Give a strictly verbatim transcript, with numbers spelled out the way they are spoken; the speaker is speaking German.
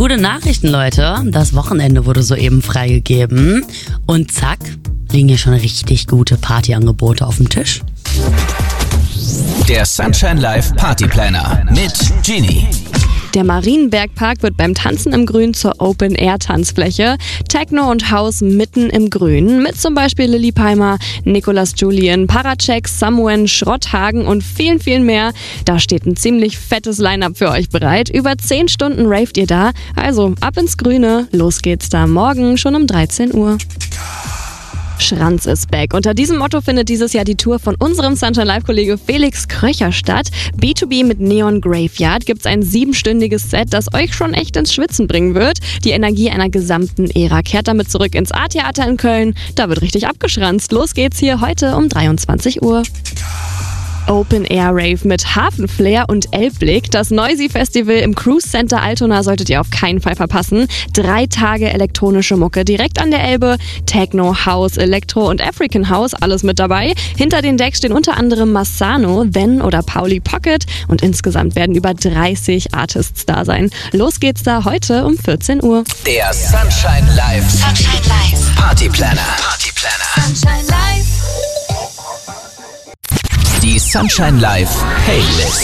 Gute Nachrichten, Leute. Das Wochenende wurde soeben freigegeben. Und zack, liegen hier schon richtig gute Partyangebote auf dem Tisch. Der Sunshine Live Party Planner mit Genie. Der Marienbergpark wird beim Tanzen im Grün zur Open-Air-Tanzfläche. Techno und House mitten im Grün. Mit zum Beispiel Lilly Palmer, Nicolas Julian, Paracek, Samuen, Schrotthagen und vielen, vielen mehr. Da steht ein ziemlich fettes Line-Up für euch bereit. Über zehn Stunden raved ihr da. Also ab ins Grüne. Los geht's da morgen schon um dreizehn Uhr. Schranz ist back. Unter diesem Motto findet dieses Jahr die Tour von unserem Sunshine Live-Kollege Felix Kröcher statt. B zwei B mit Neon Graveyard gibt's ein siebenstündiges Set, das euch schon echt ins Schwitzen bringen wird. Die Energie einer gesamten Ära kehrt damit zurück ins A-Theater in Köln. Da wird richtig abgeschranzt. Los geht's hier heute um dreiundzwanzig Uhr. Open Air Rave mit Hafenflair und Elbblick. Das Noisy Festival im Cruise Center Altona solltet ihr auf keinen Fall verpassen. Drei Tage elektronische Mucke direkt an der Elbe. Techno, House, Elektro und African House, alles mit dabei. Hinter den Decks stehen unter anderem Massano, Ven oder Pauli Pocket und insgesamt werden über dreißig Artists da sein. Los geht's da heute um vierzehn Uhr. Der Sunshine Live Sunshine Live Party Planner. Party Planner. Sunshine Live. Die Sunshine Live Playlist.